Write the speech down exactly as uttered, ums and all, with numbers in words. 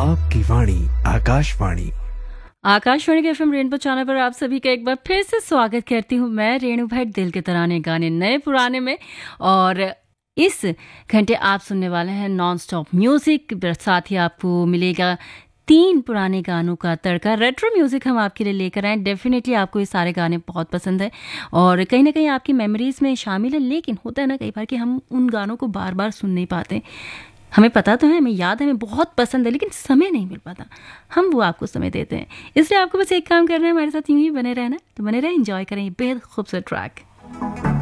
आपकी वाणी आकाशवाणी। आकाशवाणी के FM rainbow channel पर आप सभी का एक बार फिर से स्वागत करती हूँ मैं रेणु भट्ट। दिल के तराने गाने नए पुराने में, और इस घंटे आप सुनने वाले हैं नॉन स्टॉप म्यूजिक। साथ ही आपको मिलेगा तीन पुराने गानों का तड़का, रेट्रो म्यूजिक हम आपके लिए लेकर आए। डेफिनेटली आपको ये सारे गाने बहुत पसंद है और कहीं ना कहीं आपकी मेमोरीज में शामिल है, लेकिन होता है ना कई बार कि हम उन गानों को बार बार सुन नहीं पाते। हमें पता तो है, हमें याद है, हमें बहुत पसंद है, लेकिन समय नहीं मिल पाता। हम वो आपको समय देते हैं, इसलिए आपको बस एक काम करना है, हमारे साथ यूं ही बने रहना। तो बने रहे, एंजॉय करें ये बेहद खूबसूरत ट्रैक।